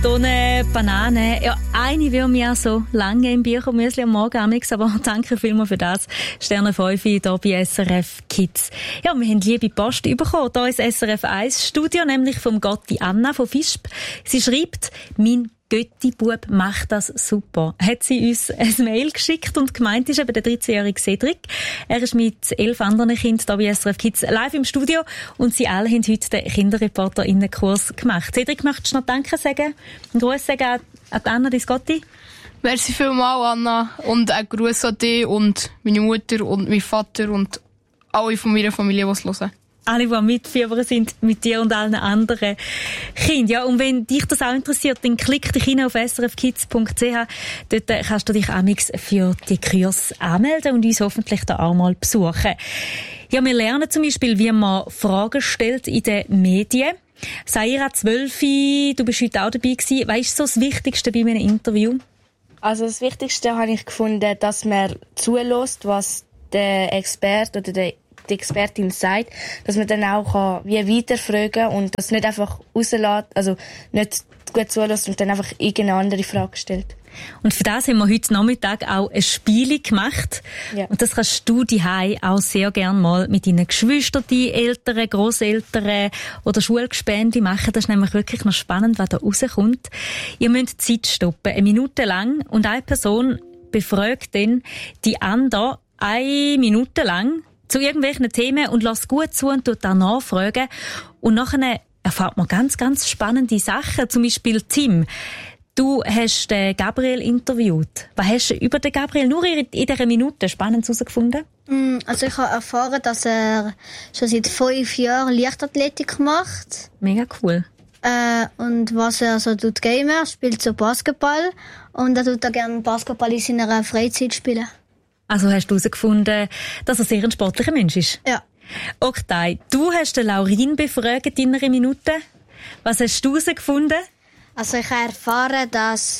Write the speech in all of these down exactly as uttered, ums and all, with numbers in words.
Zitrone, Banane. Ja, eine will mir ja so lange im Büchermüsli am Morgen am nichts, aber danke vielmals für das. Sterne fünf hier bei S R F Kids. Ja, wir haben liebe Post bekommen. Hier ist S R F eins Studio, nämlich vom Gotti Anna von Visp. Sie schreibt, mein Götti-Bub macht das super. Hat sie uns ein Mail geschickt und gemeint ist eben der dreizehnjährige Cedric. Er ist mit elf anderen Kindern hier bei S R F Kids live im Studio und sie alle haben heute den KinderreporterInnenkurs gemacht. Cedric, möchtest du noch Danke sagen? Einen Gruß sagen an Anna, dein Gotti? Merci vielmals, Anna. Und einen Gruß an dich und meine Mutter und meinen Vater und alle von meiner Familie, die es hören. Alle, die mitfiebern sind mit dir und allen anderen Kindern. Ja, und wenn dich das auch interessiert, dann klick dich rein auf s r f kids punkt c h. Dort kannst du dich amix für die Kurs anmelden und uns hoffentlich da auch mal besuchen. Ja, wir lernen zum Beispiel, wie man Fragen stellt in den Medien. Saira, zwölf, du bist heute auch dabei gewesen. Was ist so das Wichtigste bei einem Interview? Also das Wichtigste habe ich gefunden, dass man zulässt, was der Experte oder der die Expertin sagt, dass man dann auch kann, wie weiterfragen und das nicht einfach rauslässt, also nicht gut zulässt und dann einfach irgendeine andere Frage stellt. Und für das haben wir heute Nachmittag auch ein Spiel gemacht. Ja. Und das kannst du daheim auch sehr gerne mal mit deinen Geschwistern, Eltern, Grosseltern oder Schulgespändi machen. Das ist nämlich wirklich noch spannend, was da rauskommt. Ihr müsst Zeit stoppen, eine Minute lang, und eine Person befragt dann die andere eine Minute lang zu irgendwelchen Themen und lässt gut zu und tut dann nachfragen. Und nachher erfahrt man ganz, ganz spannende Sachen. Zum Beispiel Tim. Du hast den Gabriel interviewt. Was hast du über den Gabriel nur in dieser Minute Spannendes herausgefunden? Also ich habe erfahren, dass er schon seit fünf Jahren Leichtathletik macht. Mega cool. Äh, und was er so tut, gamen, er spielt so Basketball. Und er tut auch gerne Basketball in seiner Freizeit spielen. Also hast du herausgefunden, dass er sehr ein sportlicher Mensch ist? Ja. Oktay, du hast den Laurin befragt in einer Minute. Was hast du herausgefunden? Also ich habe erfahren, dass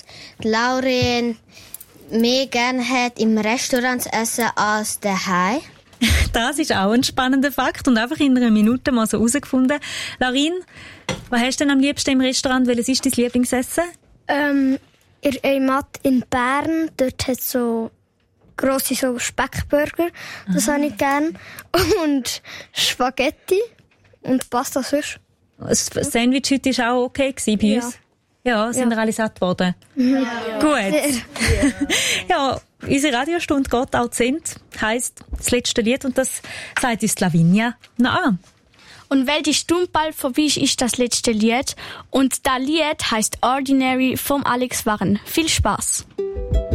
Laurin mehr gerne hat, im Restaurant zu essen als daheim. Das ist auch ein spannender Fakt und einfach in einer Minute mal so herausgefunden. Laurin, was hast du denn am liebsten im Restaurant? Welches ist dein Lieblingsessen? Ähm, in Eimat in Bern, dort hat es so grosse so Speckburger, das habe ich gern. Und Spaghetti und Pasta sonst. Das Sandwich heute war auch okay bei ja. uns? Ja, sind ja. wir alle satt worden? Ja. Gut. Ja. Ja, unsere Radiostunde geht auch zu Ende. Heisst, das letzte Lied, und das sagt uns Lavinia noch an. Und weil die Stunde bald vorbei ist, ist das letzte Lied. Und das Lied heisst Ordinary vom Alex Warren. Viel Spaß!